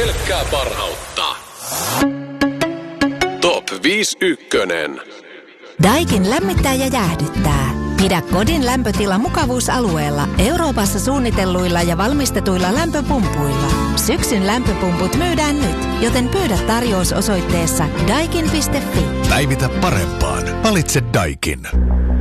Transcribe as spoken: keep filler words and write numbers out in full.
pelkkää parhautta. Top viisi ykkönen. Daikin lämmittää ja jäähdyttää. Pidä kodin lämpötila mukavuusalueella Euroopassa suunnitelluilla ja valmistetuilla lämpöpumpuilla. Syksyn lämpöpumput myydään nyt, joten pyydä tarjous osoitteessa daikin piste fi. Päivitä parempaan. Valitse Daikin.